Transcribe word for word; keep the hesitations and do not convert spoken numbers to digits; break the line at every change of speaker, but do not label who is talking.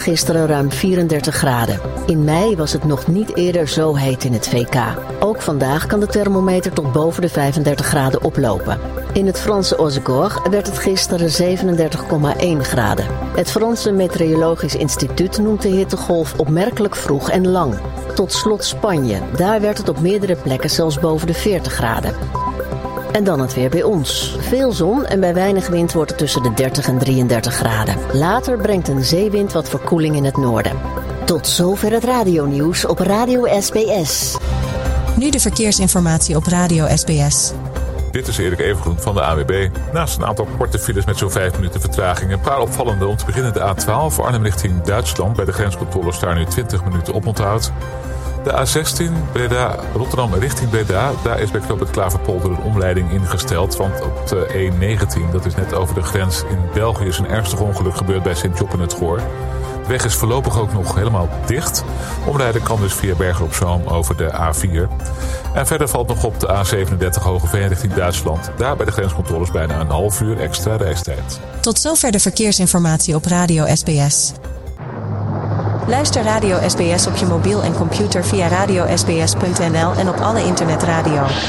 gisteren ruim vierendertig graden. In mei was het nog niet eerder zo heet in het V K. Ook vandaag kan de thermometer tot boven de vijfendertig graden oplopen. In het Franse Osegor werd het gisteren zevenendertig komma één graden. Het Franse Meteorologisch Instituut noemt de hittegolf opmerkelijk vroeg en lang. Tot slot Spanje. Daar werd het op meerdere plekken zelfs boven de veertig graden. En dan het weer bij ons. Veel zon en bij weinig wind wordt het tussen de dertig en drieëndertig graden. Later brengt een zeewind wat verkoeling in het noorden. Tot zover het radionieuws op Radio S B S.
Nu de verkeersinformatie op Radio S B S.
Dit is Erik Evengroen van de A W B. Naast een aantal korte files met zo'n vijf minuten vertraging. Een paar opvallende. Om te beginnen de A twaalf voor Arnhem richting Duitsland. Bij de grenscontrole staan nu twintig minuten oponthoud. De A zestien Breda, Rotterdam richting Breda. Daar is bij knooppunt Klaverpolder een omleiding ingesteld. Want op de E negentien, dat is net over de grens in België, is een ernstig ongeluk gebeurd bij Sint-Job en het Goor. De weg is voorlopig ook nog helemaal dicht. Omrijden kan dus via Bergen op Zoom over de A vier. En verder valt nog op de A zevenendertig Hogeveen richting Duitsland. Daar bij de grenscontroles bijna een half uur extra reistijd.
Tot zover de verkeersinformatie op Radio S B S. Luister Radio S B S op je mobiel en computer via radio s b s punt n l en op alle internetradio.